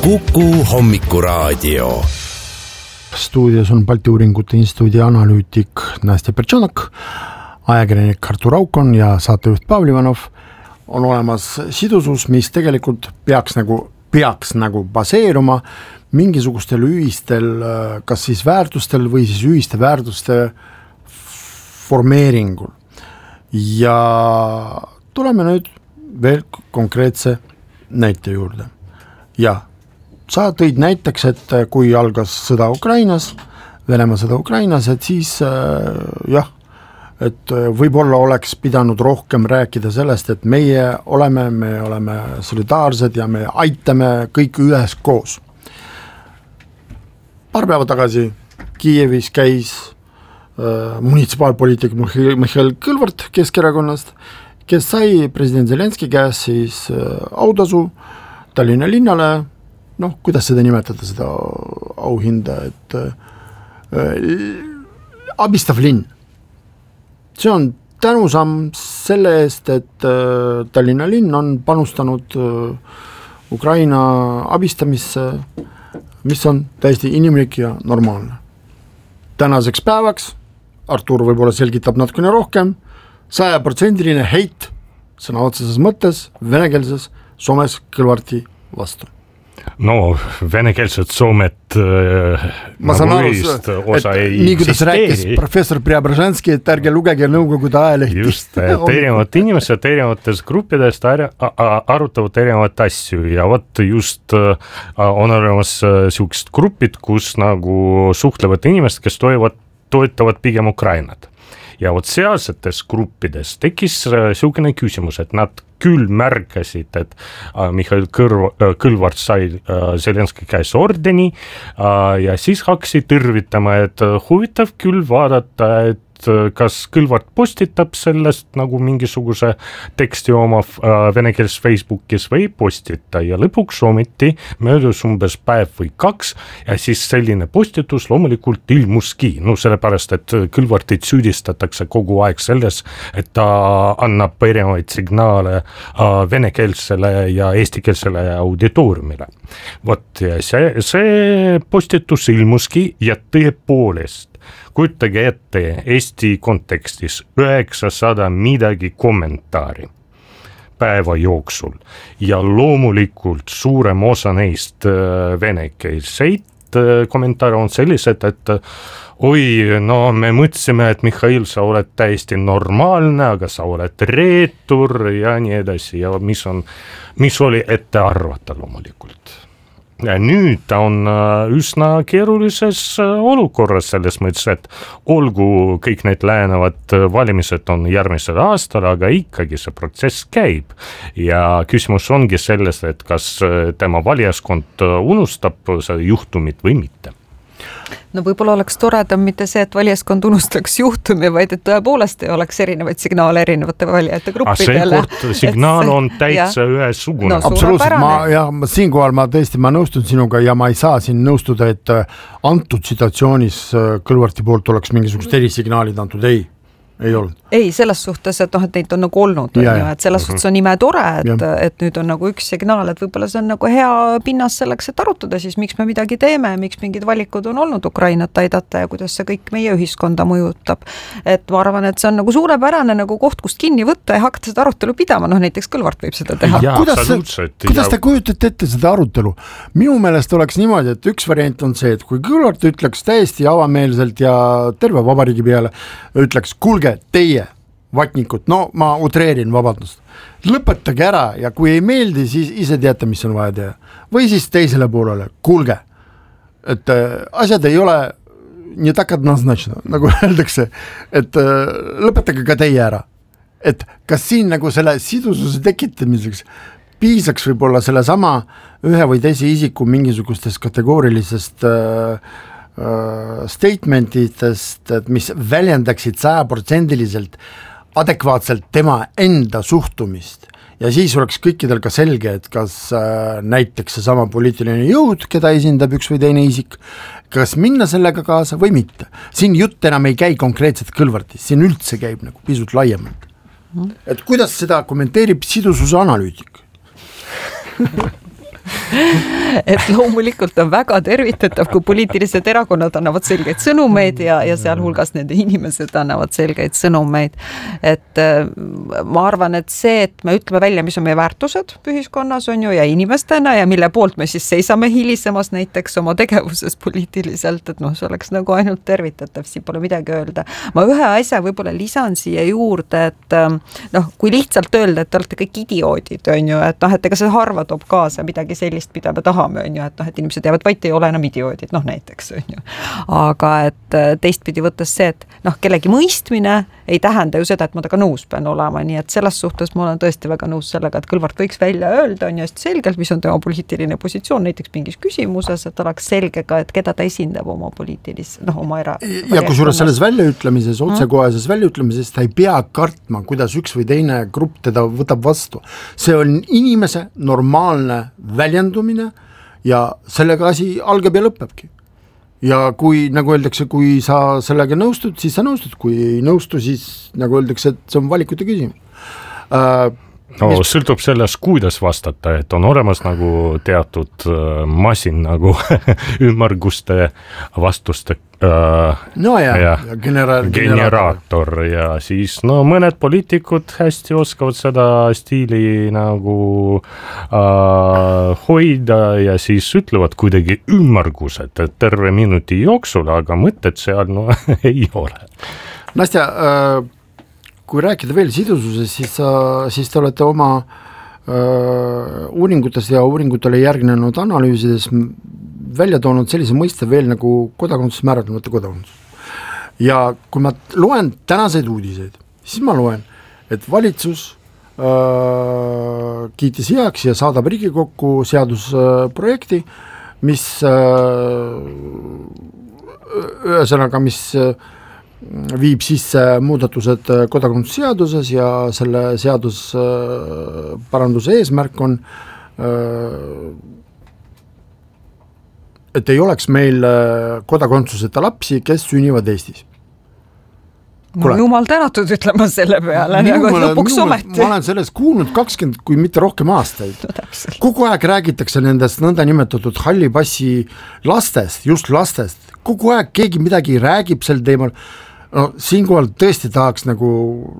Kuku hommikuraadio. Stuudios on Balti Uuringute Instituudi analüütik Nastja Pertšanak, ajakirjanik Artur Aukon ja saatejuht Pavel Ivanov. On olemas sidusus, mis tegelikult peaks nagu baseeruma mingisugustel ühistel, kas siis väärtustel või siis ühiste väärtuste formeeringul. Ja tuleme nüüd veel konkreetse näite juurde. Ja sa tõid näiteks, et kui algas sõda Ukrainas, Venemaa sõda Ukrainas, et siis et võib-olla oleks pidanud rohkem rääkida sellest, et me oleme solidaarsed ja me aitame kõik üheskoos. Paar päeva tagasi Kiievis käis munitsipaalpoliitik Mihhail Kõlvart Keskerakonnast, kes sai president Zelenski käest siis autasu Tallinna linnale, kuidas seda nimetada, seda auhinda, et abistav linn. See on tänusamm selle eest, et Tallinna linn on panustanud Ukraina abistamisse, mis on täiesti inimlik ja normaalne. Tänaseks päevaks, Artur võib-olla selgitab natukene rohkem, 100% heit sõna otseses mõttes venekeelses Soomes Kõlvarti vastu. No, venekeelset Soomet ma saan aru, et nii kuidas rääkis professor Preobrazhenski, et ärge lugege Nõukogude ajalehti. Just, erinevad inimesed erinevatest gruppidest arutavad erinevat asju ja just on olemas sellised grupid, kus nagu suhtlevad inimesed, kes toetavad pigem Ukrainat. Ja sealsetes gruppides tekkis selline küsimus, et nad küll märkasid, et Mihhail Kõlvart sai Zelenski käes ordeni ja siis hakkasid tervitama, et huvitav küll vaadata, et kas Kõlvart postitab sellest nagu mingisuguse teksti oma venekeelses Facebookis või postita ja lõpuks ometi möödus umbes päev või 2 ja siis selline postitus loomulikult ilmuski, sellepärast, et Kõlvartit süüdistatakse kogu aeg selles, et ta annab erinevaid signaale venekeelsele ja eestikeelsele auditooriumile. Ja see postitus ilmuski ja tõepoolest kujutage ette Eesti kontekstis 900 midagi kommentaari päeva jooksul ja loomulikult suurem osa neist venekeelseid kommentaare on sellised, et me mõtlesime, et Mihhail, sa oled täiesti normaalne, aga sa oled reetur ja nii edasi ja mis oli ette arvata loomulikult. Ja nüüd ta on üsna keerulises olukorras selles mõttes, et olgu kõik need lähenevad valimised on järgmisel aastal, aga ikkagi see protsess käib. Ja küsimus ongi selles, et kas tema valijaskond unustab see juhtumit või mitte. No võib-olla oleks toredam mitte see, et valijaskond unustaks juhtumi, vaid et tõepoolest ei oleks erinevaid signaale erinevate valijate gruppidele. Seekord signaal on täitsa ühesugune. Absoluutselt, siinkohal ma nõustun sinuga ja ma ei saa siin nõustuda, et antud situatsioonis Kõlvarti poolt oleks mingisugust erisignaalid antud, ei olnud. Ei, selles suhtes, et neid on nagu olnud, et selles suhtes on tore, et nüüd on nagu üks signaal, et võib-olla see on nagu hea pinnas selleks, et arutada siis, miks me midagi teeme, miks mingid valikud on olnud Ukrainat aidata ja kuidas see kõik meie ühiskonda mõjutab. Et ma arvan, et see on nagu suurepärane nagu koht, kust kinni võtta ja hakata seda arutelu pidama, näiteks Kõlvart võib seda teha. Kuidas te kujutate ette seda arutelu? Minu meelest oleks niimoodi, et üks variant on see, et kui Kõlvart ütleks täiesti avameelselt ja terve vabariigi peale, ütleks, kuulge, teie vatnikud, ma utreerin, vabandust, lõpetage ära ja kui ei meeldi, siis ise teate, mis on vaja teha. Või siis teisele poolele, kuulge, et asjad ei ole nii takad назначено, nagu öeldakse, et lõpetage ka teie ära. Et kas siin nagu selle sidususe tekitamiseks piisaks võib-olla selle sama ühe või teise isiku mingisugustest kategoorilisest statementidest, mis väljendaksid 100% adekvaatselt tema enda suhtumist ja siis oleks kõikidel ka selge, et kas näiteks see sama poliitiline jõud, keda esindab üks või teine isik, kas minna sellega kaasa või mitte. Siin jutt enam ei käi konkreetselt Kõlvartist, siin üldse käib nagu pisut laiemalt. Et kuidas seda kommenteerib sidususe analüütik? et loomulikult on väga tervitatav, kui poliitilised erakonnad annavad selgeid sõnumeid ja sealhulgas nende inimesed annavad selgeid sõnumeid. Et ma arvan, et see, et me ütleme välja, mis on meie väärtused ühiskonnas on ju ja inimestena ja mille poolt me siis seisame hilisemas näiteks oma tegevuses poliitiliselt, et see oleks nagu ainult tervitatav, siin pole midagi öelda. Ma ühe asja võib-olla lisan siia juurde, et kui lihtsalt öelda, et te olete kõik idioodid, on ju, et ega see harva toob kaasa midagi sellist, mida me tahame, on ju, et inimesed jäävad vait, ei ole enam idioodid, näiteks, on ju. Aga et teistpidi võttes see, et kellegi mõistmine ei tähenda ju seda, et ma temaga nõus pean olema, nii et selles suhtes ma olen tõesti väga nõus sellega, et Kõlvart võiks välja öelda, on ju hästi selgelt, mis on tema poliitiline positsioon näiteks mingis küsimuses, et oleks selge ka, et keda ta esindab oma poliitilist, oma ja kusjuures selles väljaütlemises, otsekoheses väljaütlemises ta ei pea kartma, kuidas üks või teine grupp teda võtab vastu. See on inimese normaalne väljendumine ja sellega asi algab ja lõpebki. Ja kui, nagu öeldakse, kui sa sellega nõustud, siis sa nõustud, kui ei nõustu, siis nagu öeldakse, et see on valikute küsimus. Sõltub sellest, kuidas vastata, et on olemas nagu teatud masin nagu ümmarguste vastuste generaator ja siis mõned poliitikud hästi oskavad seda stiili nagu hoida ja siis ütlevad kuidagi ümmargused terve minuti jooksul, aga mõtted seal ei ole. Nastja, kui rääkida veel sidususest, siis te olete oma uuringutes ja uuringutele järgnenud analüüsides välja toonud sellise mõiste veel nagu kodakondsus, määratlemata kodakondsus. Ja kui ma loen tänaseid uudiseid, siis ma loen, et valitsus kiitis heaks ja saadab Riigikokku seadusprojekti, mis ühesõnaga, mis viib sisse muudatused kodakondsusseaduses ja selle seadusparanduse eesmärk on, et ei oleks meil kodakondsuseta lapsi, kes sünnivad Eestis. Jumal tänatud ütlema selle peale, lõpuks ometi. Ma olen sellest kuulnud 20, kui mitte rohkem aastaid. Kogu aeg räägitakse nendest nõndanimetatud halli passi lastest, just lastest. Kogu aeg keegi midagi räägib sel teemal. Siinkohal tõesti tahaks nagu,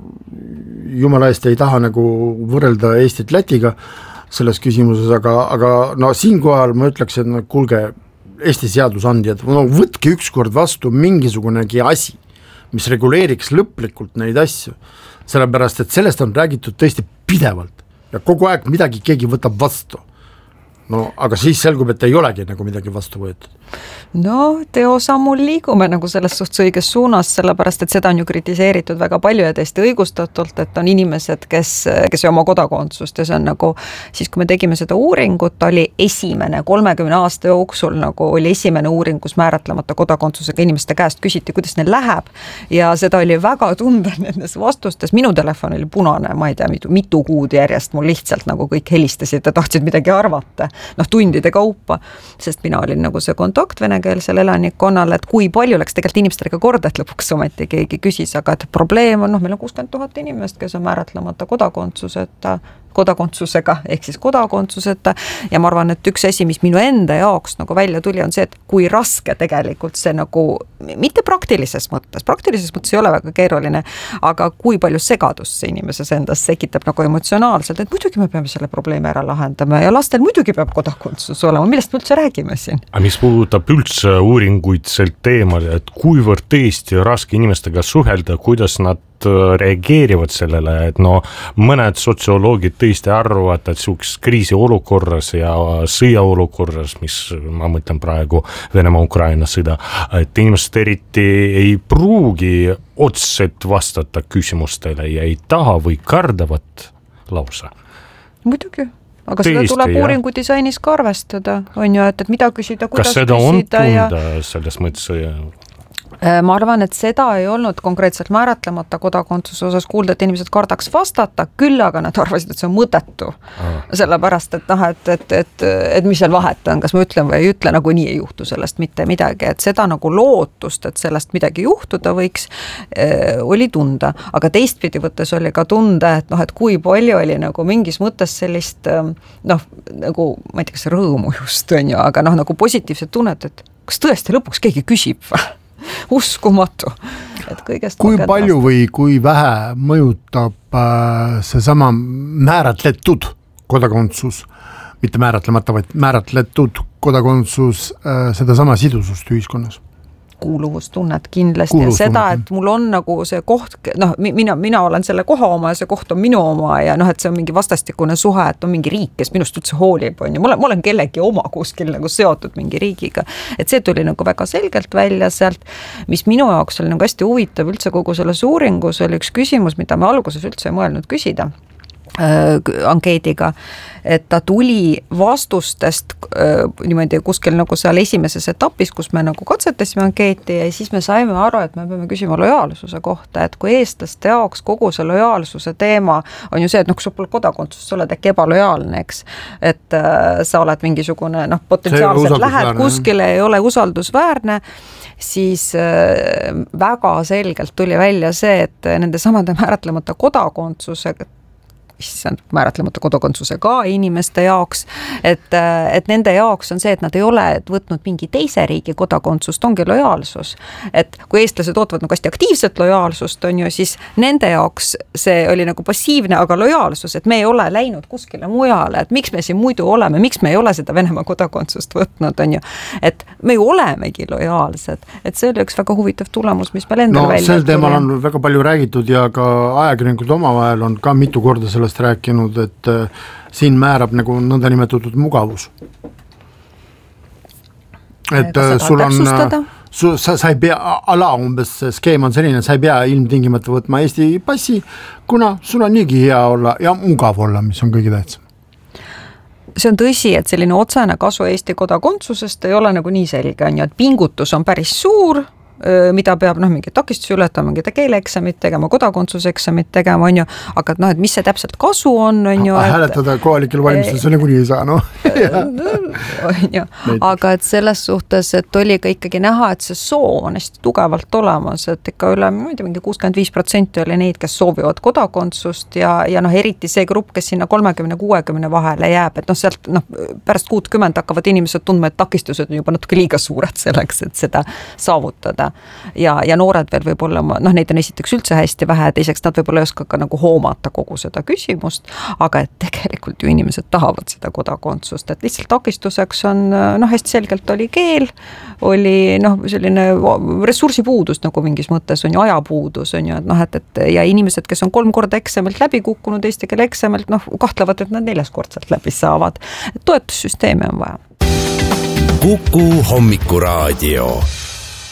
jumala eest ei taha nagu võrrelda Eestit Lätiga selles küsimuses, aga siinkohal ma ütleks, et kuulge, Eesti seadusandjad, võtke ükskord vastu mingisugunegi asi, mis reguleeriks lõplikult neid asju, sellepärast, et sellest on räägitud tõesti pidevalt ja kogu aeg midagi keegi võtab vastu. Aga siis selgub, et ei olegi nagu midagi vastu võetud. Teosammul liigume nagu selles suhtes õiges suunas, sellepärast, et seda on ju kritiseeritud väga palju ja täiesti õigustatult, et on inimesed, kes ei oma kodakondsust ja see on nagu, siis kui me tegime seda uuringut, oli esimene 30 aasta jooksul nagu oli esimene uuring, kus määratlemata kodakondsusega inimeste käest küsiti, kuidas neil läheb ja seda oli väga tunda nendes vastustes. Minu telefon oli punane, ma ei tea, mitu kuud järjest mul lihtsalt nagu kõik helistasid ja tahtsid midagi arvata. Tundide kaupa, sest mina olin nagu see kontakt venekeelsel elanikkonnal, et kui palju läks tegelikult inimestega korda, et lõpuks ometi keegi küsis, aga et probleem on, meil on 60 000 inimest, kes on määratlemata kodakondsusega, ehk siis kodakondsuseta ja ma arvan, et üks asi, mis minu enda jaoks nagu välja tuli, on see, et kui raske tegelikult see nagu, mitte praktilises mõttes ei ole väga keeruline, aga kui palju segadust see inimeses endas sekitab nagu emotsionaalselt, et muidugi me peame selle probleemi ära lahendama ja lastel muidugi peab kodakondsus olema, millest me üldse räägime siin? Mis puudutab üldse uuringuid sel teemal, et kuivõrd tõesti raske inimestega suhelda, kuidas nad reageerivad sellele, et mõned sotsioloogid tõesti arvavad, et suhtes kriisiolukorras ja sõjaolukorras, mis ma mõtlen praegu Venemaa-Ukraina sõda, et inimesed eriti ei pruugi otseselt vastata küsimustele ja ei taha või kardavad lausa. Muidugi. Aga tõesti, seda tuleb uuringu disainis ka arvestada, on ju, et mida küsida, kuidas küsida. Kas seda on tunda selles mõttes? Ma arvan, et seda ei olnud konkreetselt määratlemata kodakondsuse osas kuulda, et inimesed kardaks vastata, küll aga nad arvasid, et see on mõttetu. Sellepärast, et mis seal vahet on, kas ma ütlen või ei ütle, nagu nii ei juhtu sellest mitte midagi, et seda nagu lootust, et sellest midagi juhtuda võiks, oli tunda. Aga teistpidi võttes oli ka tunda, et kui palju oli nagu mingis mõttes sellist, nagu ma ei tea, kas rõõmu just on ju, aga nagu positiivset tunnet, et kas tõesti lõpuks keegi küsib või? Uskumatu. Et kõigest kui palju või kui vähe mõjutab seesama määratletud kodakondsus, mitte määratlemata, vaid määratletud kodakondsus sedasama sidusust ühiskonnas? Kuuluvustunnet kindlasti ja seda, et mul on nagu see koht, mina olen selle koha oma ja see koht on minu oma ja et see on mingi vastastikune suhe, et on mingi riik, kes minust üldse hoolib, on ju, ma olen kellegi oma kuskil nagu seotud mingi riigiga, et see tuli nagu väga selgelt välja sealt, mis minu jaoks oli nagu hästi huvitav üldse kogu selles uuringus oli üks küsimus, mida me alguses üldse ei mõelnud küsida ankeediga, et ta tuli vastustest niimoodi kuskil nagu seal esimeses etapis, kus me nagu katsetasime ankeeti ja siis me saime aru, et me peame küsima lojaalsuse kohta, et kui eestlaste jaoks kogu see lojaalsuse teema on ju see, et kui sul pole kodakondsust, sa oled äkki ebalojaalne, eks, et sa oled mingisugune potentsiaalselt lähed kuskile, ei ole usaldusväärne, siis väga selgelt tuli välja see, et nende samade määratlemata kodakondsusega määratlemata kodakondsuse ka inimeste jaoks, et nende jaoks on see, et nad ei ole võtnud mingi teise riigi kodakondsust, ongi lojaalsus. Et kui eestlased ootavad nagu hästi aktiivset lojaalsust, on ju, siis nende jaoks see oli nagu passiivne, aga lojaalsus, et me ei ole läinud kuskile mujale, et miks me siin muidu oleme, miks me ei ole seda Venemaa kodakondsust võtnud, on ju, et me ju olemegi lojaalsed, et see oli üks väga huvitav tulemus, mis meil endal välja sel teemal on väga palju räägitud ja ka ajakirjanikud omavahel on ka mitu korda sellest rääkinud, et siin määrab nagu nõndanimetatud mugavus. Et sul on, sa ei pea, umbes skeem on selline, sa ei pea ilmtingimata võtma Eesti passi, kuna sul on niigi hea olla ja mugav olla, mis on kõige tähtsam. See on tõsi, et selline otsene kasu Eesti kodakondsusest ei ole nagu nii selge, on ju, et pingutus on päris suur, mida peab mingi takistusi ületama, mingite keeleeksamid tegema, kodakondsuseksamid tegema, on ju, aga et mis see täpselt kasu on ju. Hääletada kohalikel valimistel, see nagu nii ei saa, aga et selles suhtes, et oli ka ikkagi näha, et see soov on hästi tugevalt olemas, et ikka üle mingi 65% oli neid, kes soovivad kodakondsust ja eriti see grupp, kes sinna 30-60 vahele jääb, et sealt pärast 60 hakkavad inimesed tundma, et takistused on juba natuke liiga suured selleks, et seda saavutada. Ja noored veel võib-olla, neid on esiteks üldse hästi vähe, teiseks nad võib-olla ei oska ka nagu hoomata kogu seda küsimust, aga et tegelikult ju inimesed tahavad seda kodakondsust, et lihtsalt takistuseks on, hästi selgelt oli keel, oli selline ressursipuudus nagu mingis mõttes on ju, ajapuudus on ju, et ja inimesed, kes on 3 korda eksamilt läbi kukkunud eesti keele eksamilt, kahtlevad, et nad 4 kordselt läbi saavad. Toetussüsteemi on vaja. Kuku Hommikuraadio.